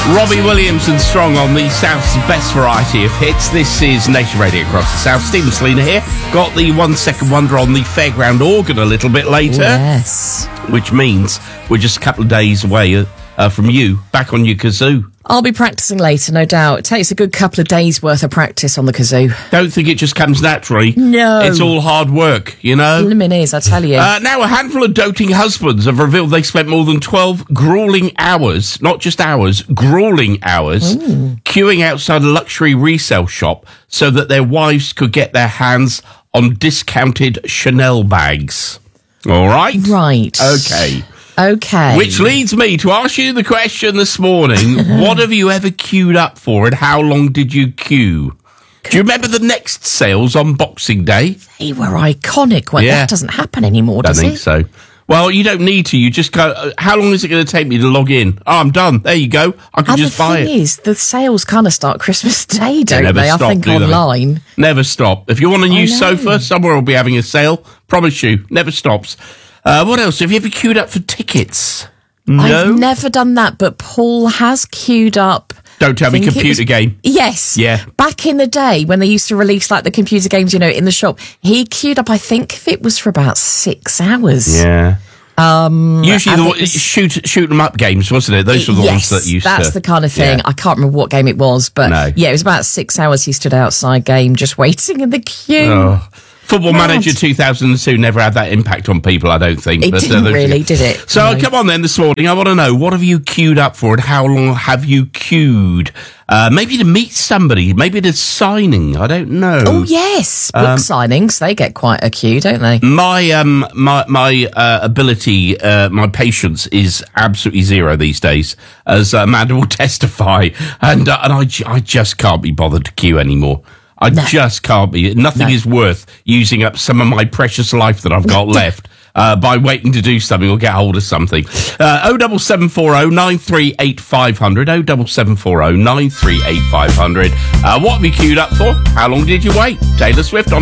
Robbie Williams and Strong on the South's best variety of hits. This is Nation Radio across the South. Stephen Selina here. Got the 1 second wonder on the fairground organ a little bit later. Yes. Which means we're just a couple of days away from you back on your kazoo. I'll be practising later, no doubt. It takes a good couple of days' worth of practice on the kazoo. Don't think it just comes naturally. No. It's all hard work, you know? It is, I tell you. Now, a handful of doting husbands have revealed they spent more than 12 gruelling hours, not just hours, gruelling hours, queuing outside a luxury resale shop so that their wives could get their hands on discounted Chanel bags. All right? Right. Okay. Which leads me to ask you the question this morning. What have you ever queued up for and how long did you queue? Do you remember the Next sales on Boxing Day? They were iconic. Well, that doesn't happen anymore, does it? I think so. Well, you don't need to. You just go, how long is it going to take me to log in? Oh, I'm done. There you go. I can just buy it. And the thing is, the sales kind of start Christmas Day, don't they? Stop, I think online. Never stop. If you want a new sofa, somewhere will be having a sale. Promise you. Never stops. What else? Have you ever queued up for tickets? No? I've never done that, but Paul has queued up. Don't tell me computer game. Yes. Yeah. Back in the day when they used to release like the computer games, in the shop, he queued up, I think it was for about 6 hours. Yeah. Usually the shoot 'em up games, wasn't it? Those were the ones that used to... that's the kind of thing. Yeah. I can't remember what game it was, but it was about 6 hours he stood outside game just waiting in the queue. Oh. Football Manager 2002 never had that impact on people, I don't think. It didn't really, did it? So come on then this morning. I want to know, what have you queued up for and how long have you queued? Maybe to meet somebody, maybe to signing, I don't know. Oh, yes. Book signings, they get quite a queue, don't they? My ability, my patience is absolutely zero these days, as Amanda will testify. And I just can't be bothered to queue anymore. I just can't be. Nothing is worth using up some of my precious life that I've got left by waiting to do something or get hold of something. 07740 938 500. 07740 938 500. What have you queued up for? How long did you wait? Taylor Swift on